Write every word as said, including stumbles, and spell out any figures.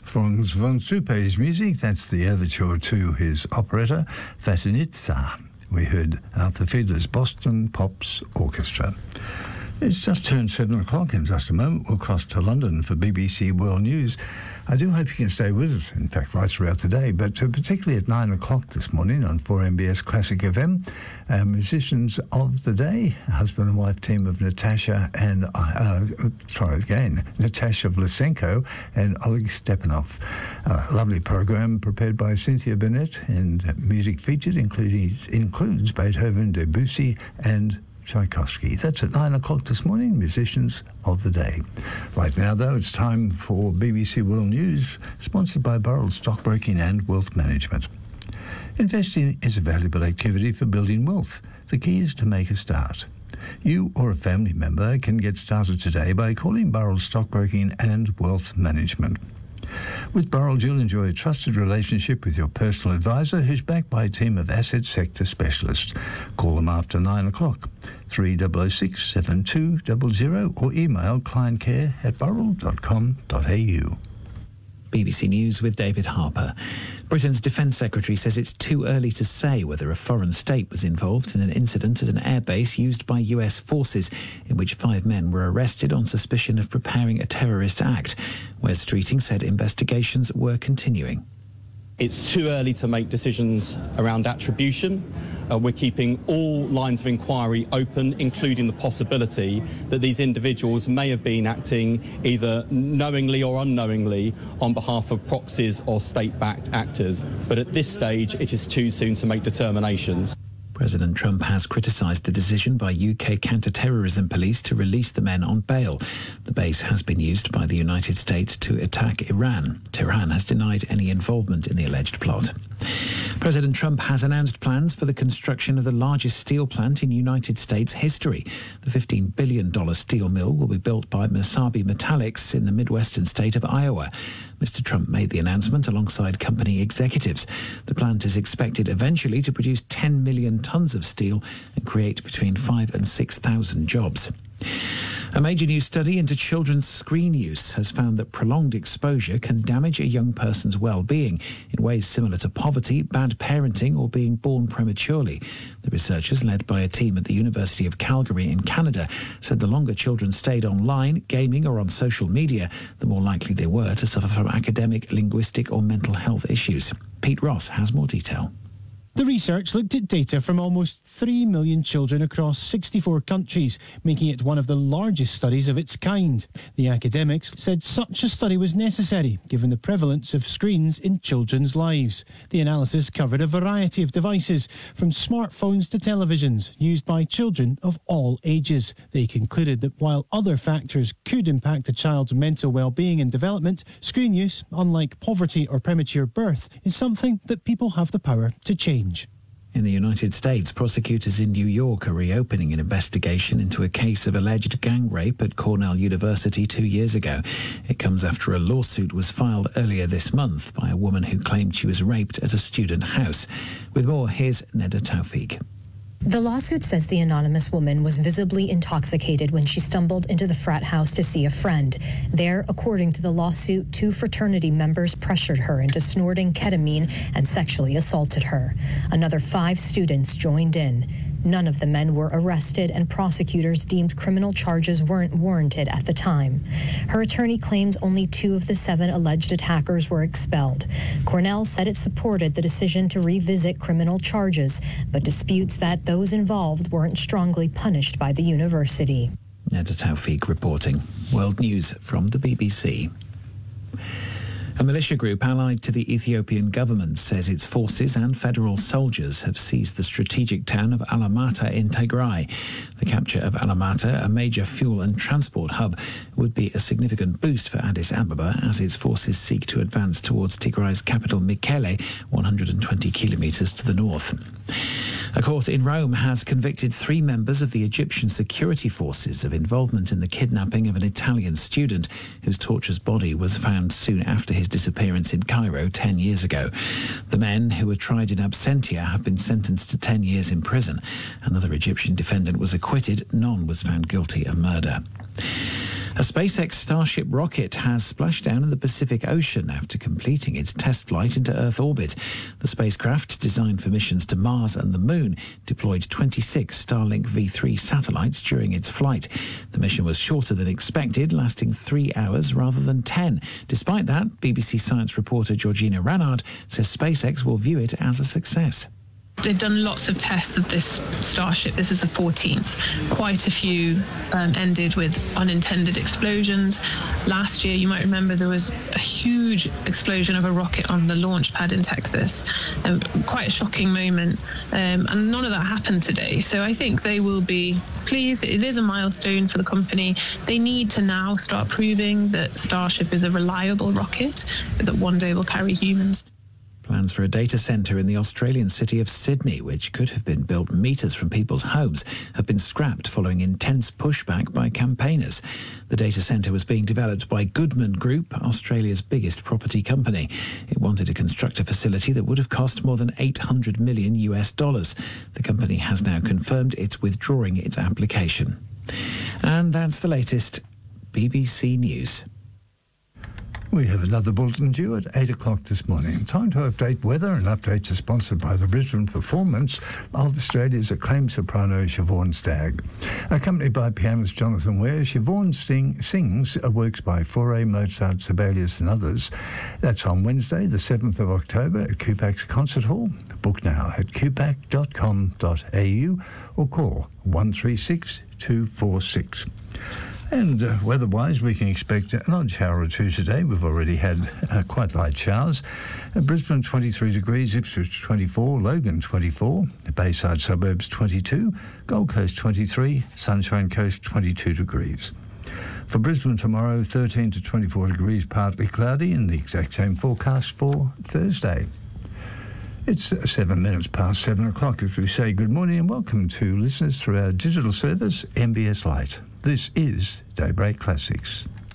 Franz von Suppe's music. That's the overture to his operetta, Fatinitza. We heard Arthur Fiedler's Boston Pops Orchestra. It's just turned seven o'clock. In just a moment, we'll cross to London for B B C World News. I do hope you can stay with us, in fact, right throughout the day, but uh, particularly at nine o'clock this morning on four M B S Classic F M, uh, musicians of the day, husband and wife team of Natasha and, uh, uh, try again, Natasha Vlasenko and Oleg Stepanov. A lovely program prepared by Cynthia Burnett, and music featured including, includes Beethoven, Debussy and Tchaikovsky. That's at nine o'clock this morning, musicians of the day. Right now, though, it's time for B B C World News, sponsored by Burrell Stockbroking and Wealth Management. Investing is a valuable activity for building wealth. The key is to make a start. You or a family member can get started today by calling Burrell Stockbroking and Wealth Management. With Burrell, you'll enjoy a trusted relationship with your personal advisor who's backed by a team of asset sector specialists. Call them after nine o'clock, three oh oh six, seven two zero zero, or email clientcare at burrell dot com dot a u. B B C News with David Harper. Britain's Defence Secretary says it's too early to say whether a foreign state was involved in an incident at an airbase used by U S forces in which five men were arrested on suspicion of preparing a terrorist act. Wes Streeting said investigations were continuing. It's too early to make decisions around attribution. Uh, we're keeping all lines of inquiry open, including the possibility that these individuals may have been acting either knowingly or unknowingly on behalf of proxies or state-backed actors. But at this stage, it is too soon to make determinations. President Trump has criticised the decision by U K counter-terrorism police to release the men on bail. The base has been used by the United States to attack Iran. Tehran has denied any involvement in the alleged plot. President Trump has announced plans for the construction of the largest steel plant in United States history. The fifteen billion dollars steel mill will be built by Mesabi Metallics in the Midwestern state of Iowa. Mister Trump made the announcement alongside company executives. The plant is expected eventually to produce ten million tons of steel and create between five and six thousand jobs. A major new study into children's screen use has found that prolonged exposure can damage a young person's well-being in ways similar to poverty, bad parenting, or being born prematurely. The researchers, led by a team at the University of Calgary in Canada, said the longer children stayed online, gaming, or on social media, the more likely they were to suffer from academic, linguistic, or mental health issues. Pete Ross has more detail. The research looked at data from almost three million children across sixty-four countries, making it one of the largest studies of its kind. The academics said such a study was necessary, given the prevalence of screens in children's lives. The analysis covered a variety of devices, from smartphones to televisions, used by children of all ages. They concluded that while other factors could impact a child's mental well-being and development, screen use, unlike poverty or premature birth, is something that people have the power to change. In the United States, prosecutors in New York are reopening an investigation into a case of alleged gang rape at Cornell University two years ago. It comes after a lawsuit was filed earlier this month by a woman who claimed she was raped at a student house. With more, here's Neda Taufik. The lawsuit says the anonymous woman was visibly intoxicated when she stumbled into the frat house to see a friend. There, according to the lawsuit, two fraternity members pressured her into snorting ketamine and sexually assaulted her. Another five students joined in. None of the men were arrested, and prosecutors deemed criminal charges weren't warranted at the time. Her attorney claims only two of the seven alleged attackers were expelled. Cornell said it supported the decision to revisit criminal charges, but disputes that those involved weren't strongly punished by the university. Neda Taufik reporting. World News from the B B C. A militia group allied to the Ethiopian government says its forces and federal soldiers have seized the strategic town of Alamata in Tigray. The capture of Alamata, a major fuel and transport hub, would be a significant boost for Addis Ababa as its forces seek to advance towards Tigray's capital Mekelle, one hundred twenty kilometres to the north. A court in Rome has convicted three members of the Egyptian security forces of involvement in the kidnapping of an Italian student whose tortured body was found soon after his disappearance in Cairo ten years ago. The men, who were tried in absentia, have been sentenced to ten years in prison. Another Egyptian defendant was acquitted. None was found guilty of murder. A SpaceX Starship rocket has splashed down in the Pacific Ocean after completing its test flight into Earth orbit. The spacecraft, designed for missions to Mars and the Moon, deployed twenty-six Starlink V three satellites during its flight. The mission was shorter than expected, lasting three hours rather than ten. Despite that, B B C Science reporter Georgina Ranard says SpaceX will view it as a success. They've done lots of tests of this Starship. This is the fourteenth. Quite a few um, ended with unintended explosions. Last year, you might remember, there was a huge explosion of a rocket on the launch pad in Texas. Um, quite a shocking moment. Um, and none of that happened today. So I think they will be pleased. It is a milestone for the company. They need to now start proving that Starship is a reliable rocket that one day will carry humans. Plans for a data centre in the Australian city of Sydney, which could have been built metres from people's homes, have been scrapped following intense pushback by campaigners. The data centre was being developed by Goodman Group, Australia's biggest property company. It wanted to construct a facility that would have cost more than eight hundred million US dollars. The company has now confirmed it's withdrawing its application. And that's the latest. B B C News. We have another bulletin due at eight o'clock this morning. Time to update weather, and updates are sponsored by the Brisbane performance of Australia's acclaimed soprano Siobhan Stagg. Accompanied by pianist Jonathan Ware, Siobhan sing, sings works by Fauré, Mozart, Sibelius and others. That's on Wednesday, the seventh of October at Cupac's Concert Hall. Book now at cupac dot com dot a u or call one three six two four six. And uh, weather-wise, we can expect an odd shower or two today. We've already had uh, quite light showers. Uh, Brisbane, twenty-three degrees, Ipswich, twenty-four, Logan, twenty-four, the Bayside suburbs, twenty-two, Gold Coast, twenty-three, Sunshine Coast, twenty-two degrees. For Brisbane tomorrow, thirteen to twenty-four degrees, partly cloudy, and the exact same forecast for Thursday. It's seven minutes past seven o'clock as we say good morning and welcome to listeners through our digital service, M B S Lite. This is Daybreak Classics.